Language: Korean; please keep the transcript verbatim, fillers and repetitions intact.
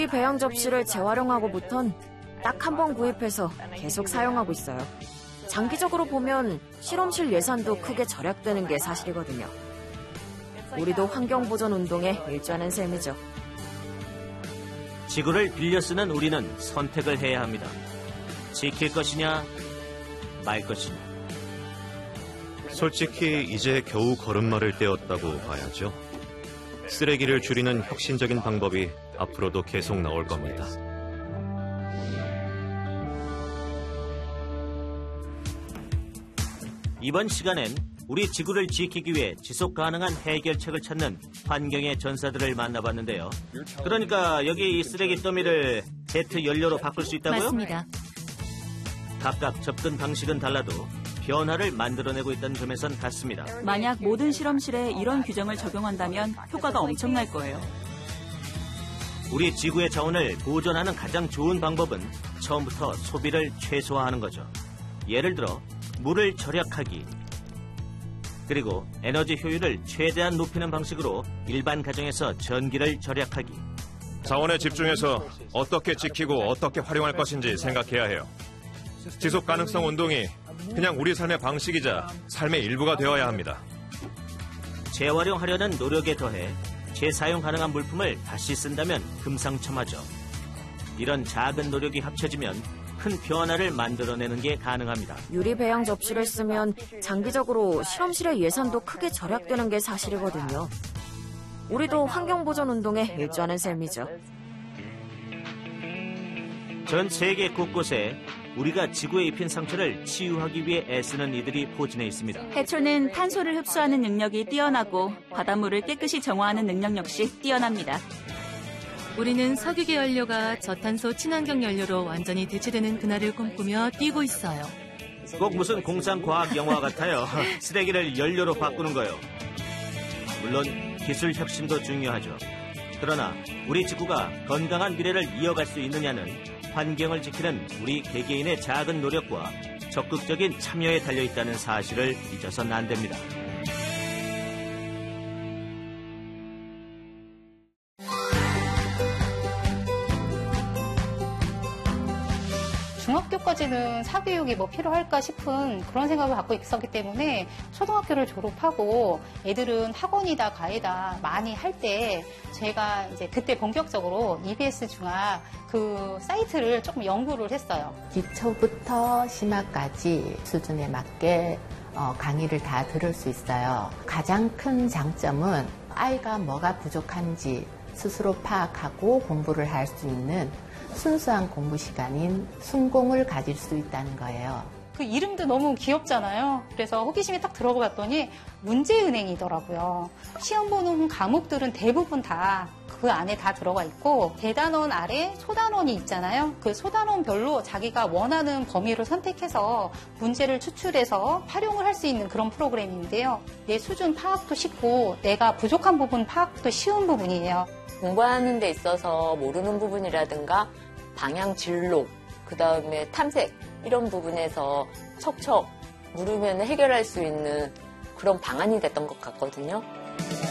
유리 배양 접시를 재활용하고부턴 딱 한 번 구입해서 계속 사용하고 있어요. 장기적으로 보면 실험실 예산도 크게 절약되는 게 사실이거든요. 우리도 환경보전 운동에 일조하는 셈이죠. 지구를 빌려 쓰는 우리는 선택을 해야 합니다. 지킬 것이냐, 말 것이냐. 솔직히 이제 겨우 걸음마를 떼었다고 봐야죠. 쓰레기를 줄이는 혁신적인 방법이 앞으로도 계속 나올 겁니다. 이번 시간엔 우리 지구를 지키기 위해 지속 가능한 해결책을 찾는 환경의 전사들을 만나봤는데요. 그러니까 여기 이 쓰레기 더미를 제트 연료로 바꿀 수 있다고요? 맞습니다. 각각 접근 방식은 달라도 변화를 만들어내고 있다는 점에선 같습니다. 만약 모든 실험실에 이런 규정을 적용한다면 효과가 엄청날 거예요. 우리 지구의 자원을 보존하는 가장 좋은 방법은 처음부터 소비를 최소화하는 거죠. 예를 들어 물을 절약하기, 그리고 에너지 효율을 최대한 높이는 방식으로 일반 가정에서 전기를 절약하기. 자원에 집중해서 어떻게 지키고 어떻게 활용할 것인지 생각해야 해요. 지속 가능성 운동이 그냥 우리 삶의 방식이자 삶의 일부가 되어야 합니다. 재활용하려는 노력에 더해 재사용 가능한 물품을 다시 쓴다면 금상첨화죠. 이런 작은 노력이 합쳐지면 큰 변화를 만들어내는 게 가능합니다. 유리 배양 접시를 쓰면 장기적으로 실험실의 예산도 크게 절약되는 게 사실이거든요. 우리도 환경보전 운동에 일조하는 셈이죠. 전 세계 곳곳에 우리가 지구에 입힌 상처를 치유하기 위해 애쓰는 이들이 포진해 있습니다. 해초는 탄소를 흡수하는 능력이 뛰어나고 바닷물을 깨끗이 정화하는 능력 역시 뛰어납니다. 우리는 석유계 연료가 저탄소 친환경 연료로 완전히 대체되는 그날을 꿈꾸며 뛰고 있어요. 꼭 무슨 공상과학 영화 같아요. 쓰레기를 연료로 바꾸는 거요. 물론 기술 혁신도 중요하죠. 그러나 우리 지구가 건강한 미래를 이어갈 수 있느냐는 환경을 지키는 우리 개개인의 작은 노력과 적극적인 참여에 달려있다는 사실을 잊어서는 안 됩니다. 중학교까지는 사교육이 뭐 필요할까 싶은 그런 생각을 갖고 있었기 때문에 초등학교를 졸업하고 애들은 학원이다 가이다 많이 할 때 제가 이제 그때 본격적으로 이비에스 중학 그 사이트를 조금 연구를 했어요. 기초부터 심화까지 수준에 맞게 어, 강의를 다 들을 수 있어요. 가장 큰 장점은 아이가 뭐가 부족한지 스스로 파악하고 공부를 할 수 있는 순수한 공부 시간인 순공을 가질 수 있다는 거예요. 그 이름도 너무 귀엽잖아요. 그래서 호기심이 딱 들어가 봤더니 문제은행이더라고요. 시험 보는 과목들은 대부분 다 그 안에 다 들어가 있고 대단원 아래 소단원이 있잖아요. 그 소단원별로 자기가 원하는 범위를 선택해서 문제를 추출해서 활용을 할 수 있는 그런 프로그램인데요. 내 수준 파악도 쉽고 내가 부족한 부분 파악도 쉬운 부분이에요. 공부하는 데 있어서 모르는 부분이라든가 방향 진로, 그 다음에 탐색 이런 부분에서 척척 물으면 해결할 수 있는 그런 방안이 됐던 것 같거든요.